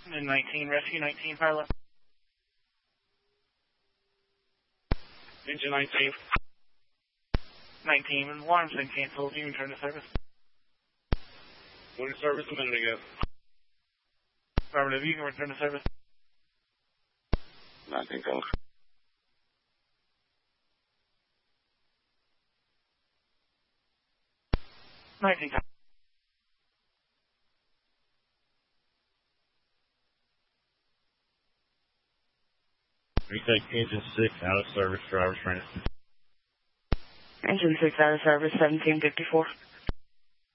And 19, rescue 19, pilot. Engine 19. 19, alarm's been canceled. You can return to service. Went to service a minute ago. Affirmative, you can return to service. 19 calls. 19. Retake engine 6 out of service, driver's training. Engine 6 out of service, 1754.